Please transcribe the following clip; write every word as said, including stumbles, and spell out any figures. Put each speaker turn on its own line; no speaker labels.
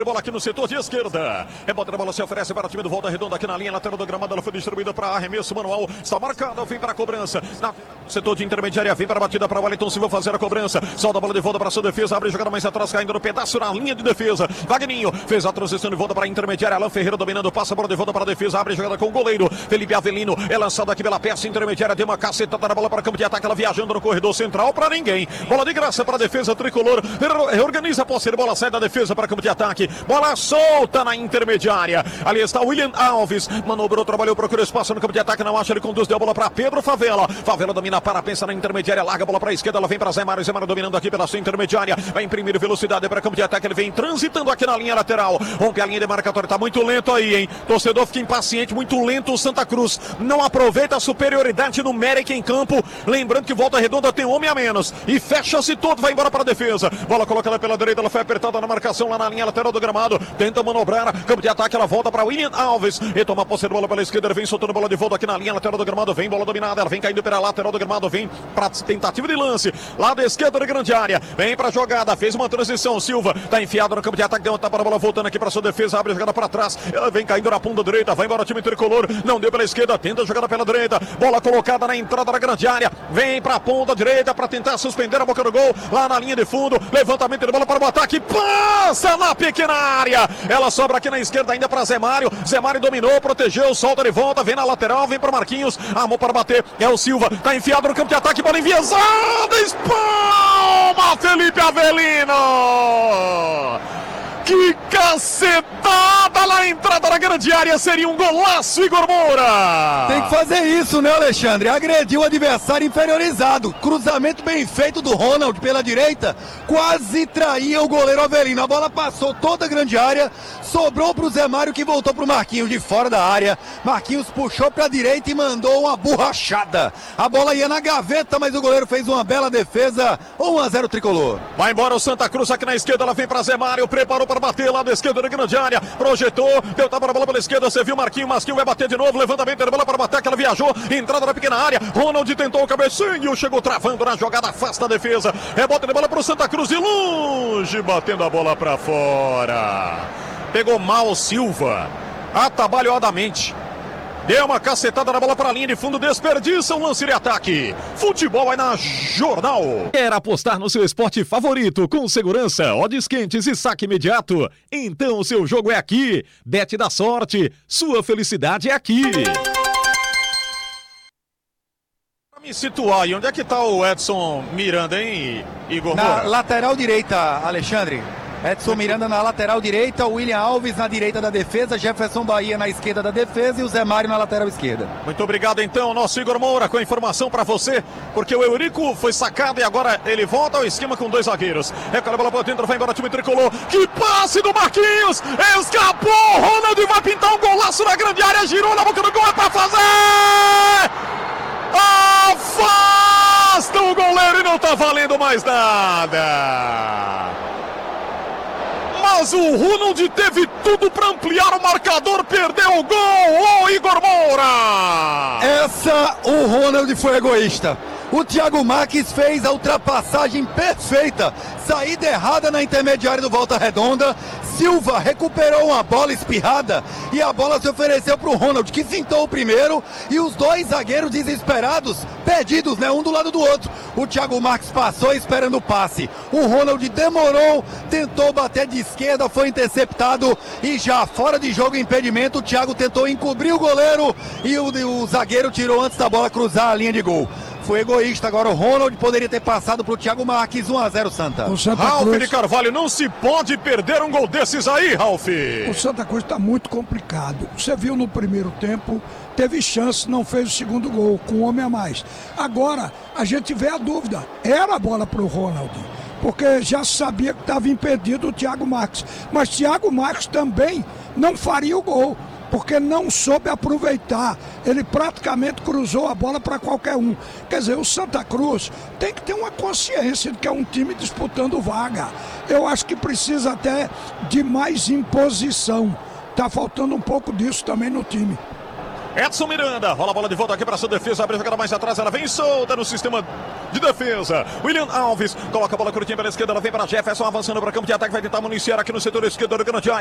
Bola aqui no setor de esquerda. Rebota a bola, se oferece para o time do Volta Redonda aqui na linha lateral do gramado. Ela foi distribuída para arremesso manual. Está marcada, vem para a cobrança. Na setor de intermediária, vem para a batida para o Wellington Silva fazer a cobrança. Solta a bola de volta para a sua defesa. Abre a jogada mais atrás, caindo no pedaço na linha de defesa. Wagninho fez a transição de volta para a intermediária. Alain Ferreira dominando, passa a bola de volta para a defesa. Abre a jogada com o goleiro Felipe Avelino. É lançado aqui pela peça intermediária. Deu uma cacetada na bola para o campo de ataque. Ela viajando no corredor central para ninguém. Bola de graça para a defesa tricolor. Reorganiza a posse de bola, sai da defesa para o campo de ataque. Bola solta. Volta na intermediária. Ali está o William Alves. Manobrou, trabalhou, procura espaço no campo de ataque. Não acha, ele conduz, deu a bola para Pedro Favela. Favela domina para, pensa na intermediária. Larga a bola para a esquerda. Ela vem para Zé Mário. Zé Mário dominando aqui pela sua intermediária. Vai imprimir velocidade para o campo de ataque. Ele vem transitando aqui na linha lateral. Rompe a linha demarcatória. Tá muito lento aí, hein? Torcedor fica impaciente. Muito lento o Santa Cruz. Não aproveita a superioridade numérica em campo. Lembrando que Volta Redonda tem homem a menos. E fecha-se todo. Vai embora para a defesa. Bola colocada pela direita. Ela foi apertada na marcação lá na linha lateral do gramado. Tenta manobrar, campo de ataque, ela volta para William Alves, retoma a posse de bola pela esquerda, ele vem soltando bola de volta aqui na linha lateral do gramado, vem bola dominada, ela vem caindo pela lateral do gramado, vem para tentativa de lance, lado esquerdo da grande área, vem para jogada, fez uma transição, Silva, tá enfiado no campo de ataque, deu uma tapa na bola, voltando aqui para sua defesa, abre a jogada para trás, ela vem caindo na ponta direita, vai embora o time tricolor, não deu pela esquerda, tenta a jogada pela direita, bola colocada na entrada da grande área, vem para a ponta direita para tentar suspender a boca do gol, lá na linha de fundo, levantamento de bola para o ataque, passa na pequena área, ela sobra aqui na esquerda ainda para Zé Mário. Zé Mário dominou, protegeu, solta de volta, vem na lateral, vem para Marquinhos, armou para bater, é o Silva, tá enfiado no campo de ataque, bola enviesada, espalma Felipe Avelino! Que cacetada na entrada da grande área, seria um golaço, Igor Moura!
Tem que fazer isso, né, Alexandre? Agrediu o adversário inferiorizado. Cruzamento bem feito do Ronald pela direita, quase traía o goleiro Avelino. A bola passou toda a grande área, sobrou pro Zé Mário, que voltou pro Marquinhos de fora da área. Marquinhos puxou pra direita e mandou uma borrachada. A bola ia na gaveta, mas o goleiro fez uma bela defesa. um a zero tricolor.
Vai embora o Santa Cruz aqui na esquerda, ela vem pra Zé Mário, preparou para bater lá da esquerda da grande área, projetou, deu tapa na bola pela esquerda, você viu Marquinhos, Marquinhos vai bater de novo, levantamento da bola para bater, que ela viajou, entrada na pequena área, Ronald tentou o cabecinho, chegou travando na jogada, afasta a defesa, rebota de bola para o Santa Cruz de longe, batendo a bola para fora, pegou mal o Silva, atabalhadamente. Deu uma cacetada na bola para a linha de fundo, desperdiça um lance de ataque. Futebol é na Jornal.
Quer apostar no seu esporte favorito com segurança, odds quentes e saque imediato? Então o seu jogo é aqui. Bet da sorte, sua felicidade é aqui.
Para me situar, e onde é que está o Edson Miranda, hein, Igor
Na
Moura?
lateral direita, Alexandre. Edson Miranda na lateral direita, o William Alves na direita da defesa, Jefferson Bahia na esquerda da defesa e o Zé Mário na lateral esquerda.
Muito obrigado então, nosso Igor Moura, com a informação para você, porque o Eurico foi sacado e agora ele volta ao esquema com dois zagueiros. Recolhe a bola para dentro, vai embora o time tricolor. Que passe do Marquinhos! Escapou! Ronald vai pintar um golaço na grande área, girou na boca do gol, é para fazer! Afasta o goleiro e não tá valendo mais nada! Mas o Ronald teve tudo para ampliar o marcador, perdeu o gol, ô Igor Moura!
Essa, o Ronald foi egoísta. O Thiago Marques fez a ultrapassagem perfeita, saída errada na intermediária do Volta Redonda. Silva recuperou uma bola espirrada e a bola se ofereceu para o Ronald, que fintou o primeiro, e os dois zagueiros desesperados, perdidos, né, um do lado do outro. O Thiago Marques passou esperando o passe. O Ronald demorou, tentou bater de esquerda, foi interceptado e já fora de jogo, impedimento. O Thiago tentou encobrir o goleiro e o, o zagueiro tirou antes da bola cruzar a linha de gol. Foi egoísta, agora o Ronald poderia ter passado para o Thiago Marques. um a zero Santa.
O Santa
Ralf
Cruz...
de Carvalho, não se pode perder um gol desses aí, Ralf.
O Santa Cruz está muito complicado. Você viu no primeiro tempo, teve chance, não fez o segundo gol, com um homem a mais. Agora, a gente vê a dúvida, era a bola para o Ronald, porque já sabia que estava impedido o Thiago Marques. Mas Thiago Marques também não faria o gol, porque não soube aproveitar. Ele praticamente cruzou a bola para qualquer um. Quer dizer, o Santa Cruz tem que ter uma consciência de que é um time disputando vaga. Eu acho que precisa até de mais imposição. Tá faltando um pouco disso também no time.
Edson Miranda, rola a bola de volta aqui para sua defesa, abre a jogada mais atrás, ela vem solta no sistema de defesa. William Alves, coloca a bola curtinha pela esquerda, ela vem para Jefferson, avançando para o campo de ataque, vai tentar municiar aqui no setor esquerdo do grande área.